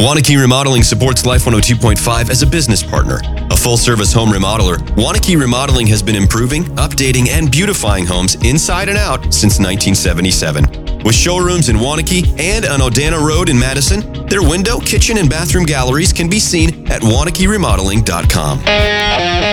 Wanakee Remodeling supports Life 102.5 as a business partner. A full-service home remodeler, Wanakee Remodeling has been improving, updating, and beautifying homes inside and out since 1977. With showrooms in Wanakee and on Odana Road in Madison, their window, kitchen, and bathroom galleries can be seen at WanakeeRemodeling.com.